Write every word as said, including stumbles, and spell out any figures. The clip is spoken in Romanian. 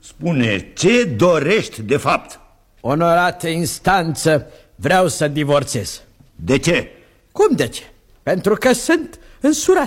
Spune, ce dorești de fapt? Onorată instanță, vreau să divorțez. De ce? Cum de ce? Pentru că sunt însurat.